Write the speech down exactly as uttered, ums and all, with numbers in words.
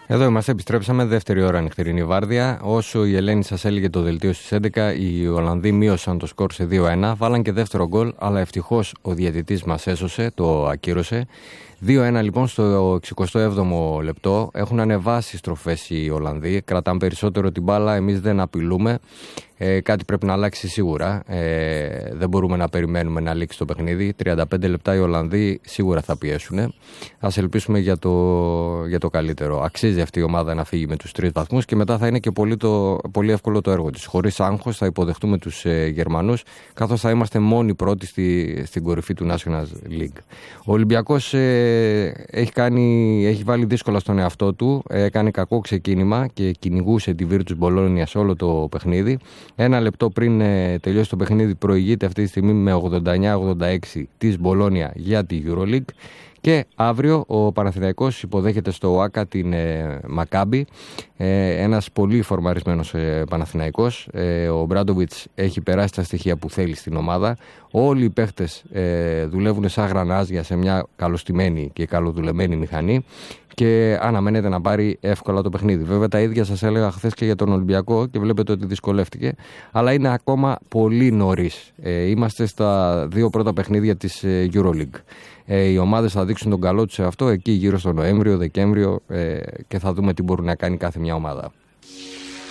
Εδώ είμαστε, επιστρέψαμε. Δεύτερη ώρα νυχτερινή βάρδια. Όσο η Ελένη σας έλεγε το δελτίο στις έντεκα, οι Ολλανδοί μείωσαν το σκορ σε δύο ένα. Βάλαν και δεύτερο γκολ, αλλά ευτυχώς ο διαιτητής μας έσωσε, το ακύρωσε. δύο ένα λοιπόν στο εξηκοστό έβδομο λεπτό. Έχουν ανεβάσει στροφές οι Ολλανδοί. Κρατάνε περισσότερο την μπάλα. Εμείς δεν απειλούμε. Ε, κάτι πρέπει να αλλάξει σίγουρα. Ε, δεν μπορούμε να περιμένουμε να λήξει το παιχνίδι. τριάντα πέντε λεπτά οι Ολλανδοί σίγουρα θα πιέσουν. Ας ελπίσουμε για το, για το καλύτερο. Αξίζει αυτή η ομάδα να φύγει με τους τρεις βαθμούς και μετά θα είναι και πολύ, το, πολύ εύκολο το έργο της. Χωρίς άγχος θα υποδεχτούμε τους ε, Γερμανούς, καθώς θα είμαστε μόνοι πρώτοι στη, στην κορυφή του National League. Ο Ολυμπιακός ε, έχει, κάνει, έχει βάλει δύσκολα στον εαυτό του. Έκανε κακό ξεκίνημα και κυνηγούσε τη Virtus Bologna σε όλο το παιχνίδι. Ένα λεπτό πριν ε, τελειώσει το παιχνίδι προηγείται αυτή τη στιγμή με ογδόντα εννιά ογδόντα έξι της Μπολόνια για τη EuroLeague. Και αύριο ο Παναθηναϊκός υποδέχεται στο ΟΑΚΑ την ε, Μακάμπι, ε, ένας πολύ φορμαρισμένος ε, Παναθηναϊκός. Ε, ο Μπράντοβιτς έχει περάσει τα στοιχεία που θέλει στην ομάδα. Όλοι οι παίχτες ε, δουλεύουν σαν γρανάζια σε μια καλοστημένη και καλοδουλεμένη μηχανή και αναμένεται να πάρει εύκολα το παιχνίδι. Βέβαια τα ίδια σας έλεγα χθες και για τον Ολυμπιακό και βλέπετε ότι δυσκολεύτηκε, αλλά είναι ακόμα πολύ νωρίς. Ε, είμαστε στα δύο πρώτα παιχνίδια της ε, EuroLeague. Ε, οι ομάδες θα δείξουν τον καλό τους σε αυτό εκεί γύρω στο Νοέμβριο, Δεκέμβριο ε, και θα δούμε τι μπορεί να κάνει κάθε μια ομάδα.